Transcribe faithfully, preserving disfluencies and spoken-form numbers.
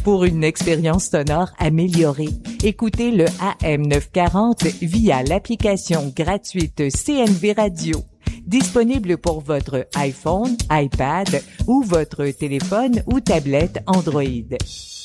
Pour une expérience sonore améliorée, écoutez le A M neuf cent quarante via l'application gratuite C N V Radio. Disponible pour votre iPhone, iPad ou votre téléphone ou tablette Android.